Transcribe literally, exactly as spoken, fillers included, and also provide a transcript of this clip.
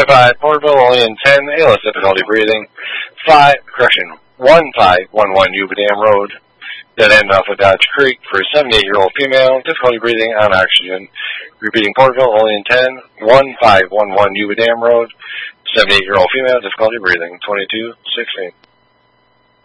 identified Porterville, only in ten, A L S difficulty breathing. Five, correction, one five one one Yuba Dam Road. Dead end off of Dodge Creek for a seventy-eight-year-old female, difficulty breathing on oxygen. Repeating Porterville, only in ten, one five one one Yuba Dam Road. seventy-eight-year-old female, difficulty breathing, twenty-two sixteen.